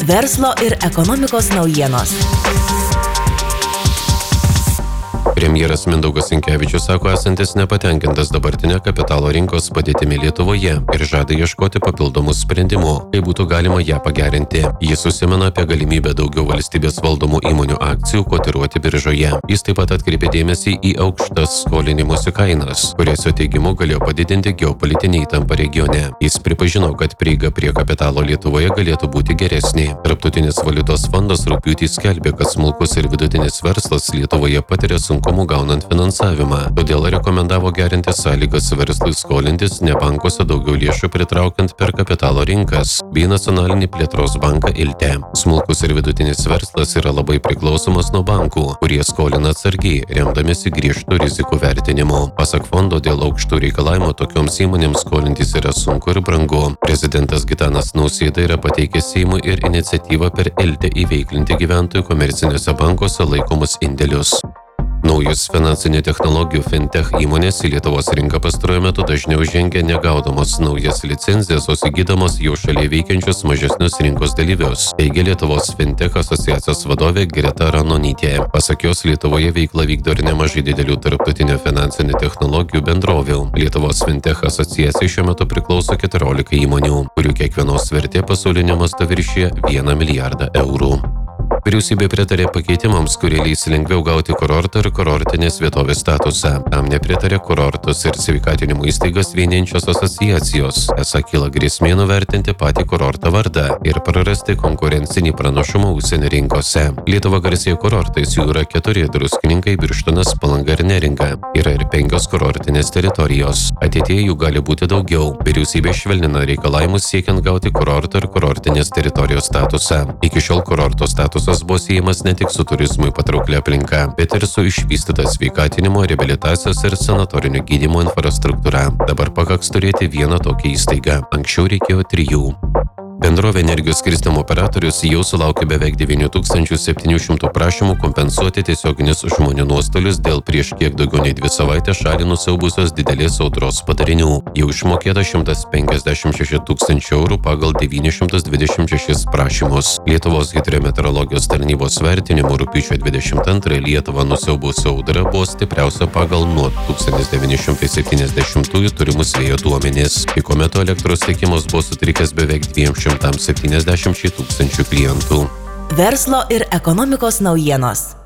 Verslo ir ekonomikos naujienos. Premjeras Mindaugas Sinkevičius sako esantis nepatenkintas dabartinė kapitalo rinkos padėtimi Lietuvoje ir žada ieškoti papildomų sprendimų, kaip būtų galima ją pagerinti. Jis užsimena apie galimybę daugiau valstybės valdomų įmonių akcijų kotiruoti biržoje. Jis taip pat atkreipė dėmesį į aukštas skolinimosi kainas, kurias jo teigimu galėjo padidinti geopolitinę įtampą regione. Jis pripažino, kad prieiga prie kapitalo Lietuvoje galėtų būti geresnė. Tarptautinis valiutos fondas rugpjūtį skelbė, kad smulkus ir vidutinis verslas Lietuvoje patiria sunkumų gaunant finansavimą, todėl rekomendavo gerinti sąlygas verslui skolintis, ne bankuose daugiau lėšų pritraukiant per kapitalo rinkas, bei nacionalinį plėtros banką ILTE. Smulkus ir vidutinis verslas yra labai priklausomas nuo bankų, kurie skolina atsargiai, remdamiesi griežtų rizikų vertinimu. Pasak fondo, dėl aukštų reikalavimų tokioms įmonėms skolintis yra sunku ir brangu. Prezidentas Gitanas Nausėda yra pateikęs Seimui ir iniciatyvą per ILTE įveiklinti gyventojų komerciniuose bankuose laikomus indėlius. Naujus finansinių technologijų fintech įmonės į Lietuvos rinką pastaruoju metu dažniau žengia negaudamos naujas licenzijas, o įgydamos jau šalyje veikiančius mažesnius rinkos dalyvius, teigia Lietuvos fintech asociacijos vadovė Greta Ranonytė. Pasak jos, Lietuvoje veiklą vykdo ir nemažai didelių tarptautinių finansinių technologijų bendrovių. Lietuvos fintech asociacijai šiuo metu priklauso 14 įmonių, kurių kiekvienos vertė pasaulinio masto viršija 1 milijardą eurų. Vyriausybė pritarė pakeitimams, kurie leis lengviau gauti kurorto ir kurortinės vietovės statusą. Tam nepritarė kurortus ir sveikatinimo įstaigas vieniančios asociacijos. Esą kyla grėsmė nuvertinti patį kurorto vardą ir prarasti konkurencinį pranašumą užsienio rinkose. Lietuva garsėja kurortais, jų yra 4: Druskininkai, Birštonas, Palanga ir Neringa. Yra ir 5 kurortinės teritorijos. Ateityje jų gali būti daugiau. Vyriausybė švelnina reikalavimus siekiant gauti kurorto ir kurortinės teritorijos statusą. Iki šiol kurorto statusas buvo siejamas ne tik su turizmui patrauklia aplinka, bet ir su išvystyta sveikatinimo, reabilitacijos ir sanatorinio gydymo infrastruktūra. Dabar pakaks turėti vieną tokią įstaigą. Anksčiau reikėjo 3. Bendrovė Energijos skirstymo operatorius jau sulaukė beveik 9700 prašymų kompensuoti tiesioginius žmonių nuostolius dėl prieš kiek daugiau nei 2 savaitės šalį nusiaubusios didelės audros padarinių. Jau išmokėta 156 000 eurų pagal 926 prašymus. Lietuvos hidrometeorologijos tarnybos vertinimu rugpjūčio 22 Lietuvą nusiaubusi audra buvo stipriausia pagal nuo 1970-ųjų turimus vėjo duomenis. Piko metu elektros tiekimas buvo sutrikęs beveik 270 000 klientų. Verslo ir ekonomikos naujienos.